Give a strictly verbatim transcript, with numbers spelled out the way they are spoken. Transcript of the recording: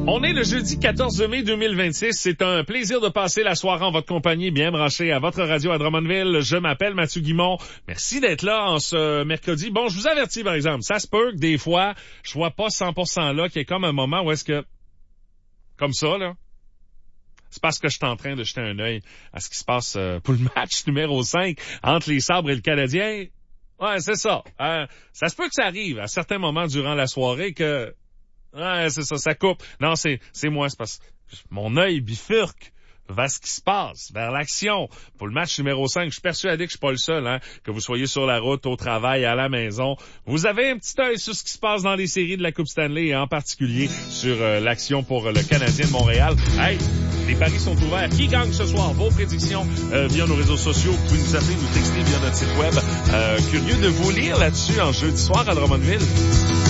On est le jeudi quatorze mai deux mille vingt-six. C'est un plaisir de passer la soirée en votre compagnie, bien branché à votre radio à Drummondville. Je m'appelle Mathieu Guimond. Merci d'être là en ce mercredi. Bon, je vous avertis, par exemple, ça se peut que des fois, je sois pas cent pour cent là, qu'il y ait comme un moment où est-ce que, comme ça, là, c'est parce que je suis en train de jeter un œil à ce qui se passe euh, pour le match numéro cinq entre les Sabres et le Canadien. Ouais, c'est ça. Euh, ça se peut que ça arrive à certains moments durant la soirée que... Ouais, c'est ça, ça coupe. Non, c'est c'est moi, c'est parce que mon œil bifurque vers ce qui se passe, vers l'action. Pour le match numéro cinq, je suis persuadé que je suis pas le seul, hein, que vous soyez sur la route, au travail, à la maison. Vous avez un petit œil sur ce qui se passe dans les séries de la Coupe Stanley et en particulier sur euh, l'action pour le Canadien de Montréal. Hey, les paris sont ouverts. Qui gagne ce soir? Vos prédictions euh, via nos réseaux sociaux. Vous pouvez nous appeler, nous texter via notre site web. Euh, curieux de vous lire là-dessus en jeudi soir à Drummondville.